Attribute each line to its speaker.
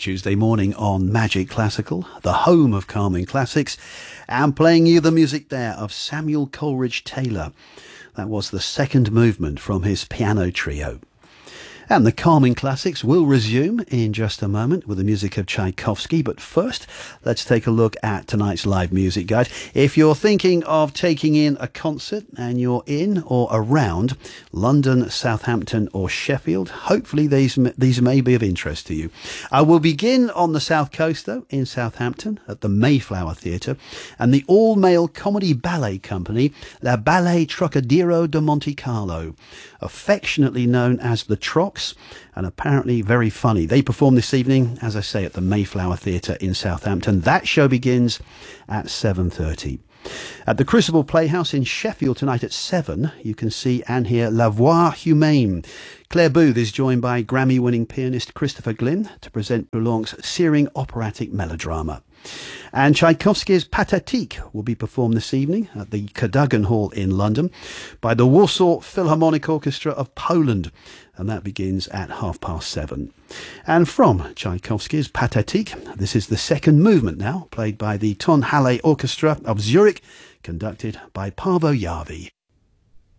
Speaker 1: Tuesday morning on Magic Classical, the home of Carming Classics, and playing you the music there of Samuel Coleridge Taylor. That was the second movement from his piano trio. And the Carming Classics will resume in just a moment with the music of Tchaikovsky. But first, let's take a look at tonight's live music guide. If you're thinking of taking in a concert and you're in or around London, Southampton or Sheffield, hopefully these may be of interest to you. I will begin on the South Coast, though, in Southampton at the Mayflower Theatre and the all-male comedy ballet company, La Ballet Trocadero de Monte Carlo, affectionately known as the Trocs, and apparently very funny. They perform this evening, as I say, at the Mayflower Theatre in Southampton. That show begins at 7:30. At the Crucible Playhouse in Sheffield tonight at 7, you can see and hear La Voix Humaine. Claire Booth is joined by Grammy-winning pianist Christopher Glynn to present Poulenc's searing operatic melodrama. And Tchaikovsky's Pathétique will be performed this evening at the Cadogan Hall in London by the Warsaw Philharmonic Orchestra of Poland, and that begins at 7:30. And from Tchaikovsky's Pathétique, this is the second movement now, played by the Tonhalle Orchestra of Zurich, conducted by Paavo Järvi.